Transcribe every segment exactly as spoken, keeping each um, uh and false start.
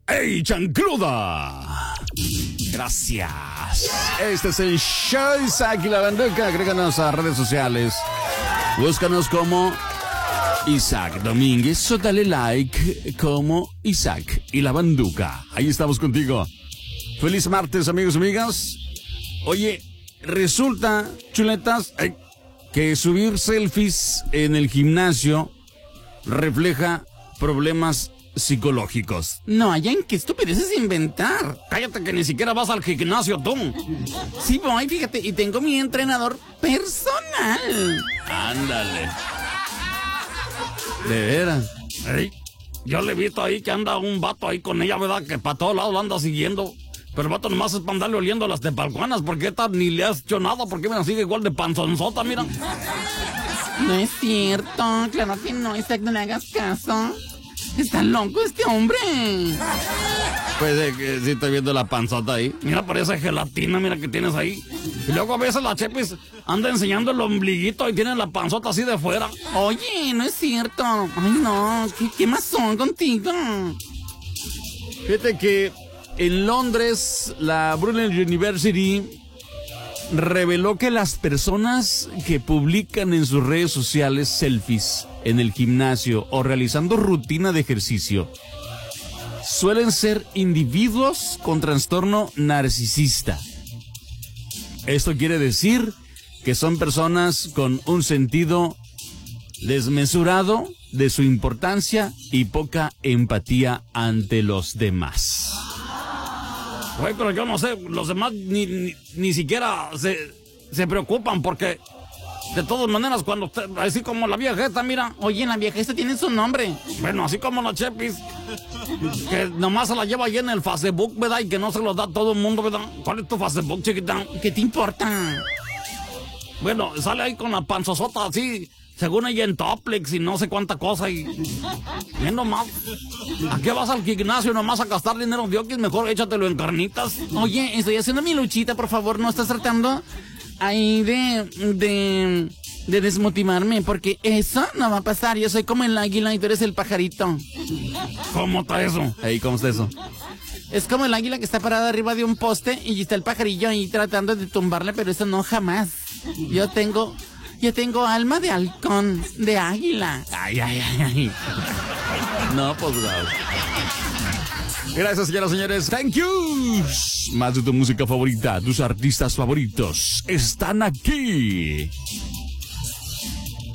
¡Ey, chancluda! Gracias. Este es el show Isaac y la Banduca. Agréganos a redes sociales. Búscanos como Isaac Domínguez o dale like como Isaac y la Banduca. Ahí estamos contigo. Feliz martes, amigos y amigas. Oye, resulta, chuletas, eh, que subir selfies en el gimnasio refleja problemas psicológicos. No, allá en qué estupideces inventar. Cállate que ni siquiera vas al gimnasio tú. Sí voy, fíjate, y tengo mi entrenador personal. Ándale. De veras. Ey, yo le he visto ahí que anda un vato ahí con ella, ¿verdad? Que para todos lados lo anda siguiendo. Pero el vato nomás es para andarle oliendo las tepalcuanas. ¿Por qué esta ni le has hecho nada? ¿Por qué me la sigue igual de panzonzota, mira? No es cierto, claro que no, Isaac, no le hagas caso. Está loco este hombre. Pues eh, que sí estoy viendo la panzota ahí. Mira, parece gelatina, mira que tienes ahí. Y luego a veces la Chepis anda enseñando el ombliguito y tiene la panzota así de fuera. Oye, no es cierto. Ay, no, ¿qué, qué más son contigo? Fíjate que en Londres, la Brunel University reveló que las personas que publican en sus redes sociales selfies en el gimnasio o realizando rutina de ejercicio suelen ser individuos con trastorno narcisista. Esto quiere decir que son personas con un sentido desmesurado de su importancia y poca empatía ante los demás. Güey, pero yo no sé, los demás ni, ni, ni siquiera se, se preocupan porque de todas maneras cuando usted, así como la vieja esta, mira. Oye, la vieja esta tiene su nombre. Bueno, así como la Chepis, que nomás se la lleva ahí en el Facebook, ¿verdad? Y que no se lo da a todo el mundo, ¿verdad? ¿Cuál es tu Facebook, chiquita? ¿Qué te importa? Bueno, sale ahí con la panzosota así, según ella en Toplex y no sé cuánta cosa y... Bien nomás, ¿a qué vas al gimnasio nomás a gastar dinero? Dios, que es mejor échatelo en carnitas. Oye, estoy haciendo mi luchita, por favor, no estás tratando ahí de... de... de desmotivarme, porque eso no va a pasar. Yo soy como el águila y tú eres el pajarito. ¿Cómo está eso? Ey, ¿cómo está eso? Es como el águila que está parada arriba de un poste y está el pajarillo ahí tratando de tumbarle, pero eso no jamás. Yo tengo... Yo tengo alma de halcón, de águila. Ay, ay, ay, ay. No, pues, wow. Gracias, señoras y señores. Thank you. Más de tu música favorita, tus artistas favoritos están aquí.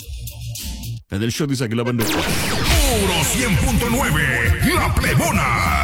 En el show dice que la banda. Oro cien punto nueve, La Plebona.